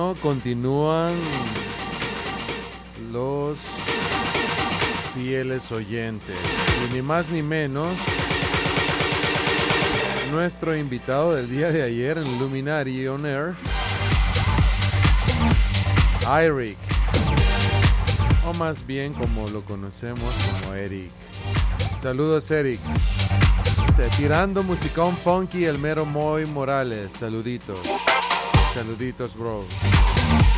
pero continúan los fieles oyentes. Y ni más ni menos, nuestro invitado del día de ayer en Luminary On Air, Eric, o más bien como lo conocemos como Eric. Saludos, Eric. Tirando musicón funky, el mero Moy Morales. Saluditos. Saluditos, bro.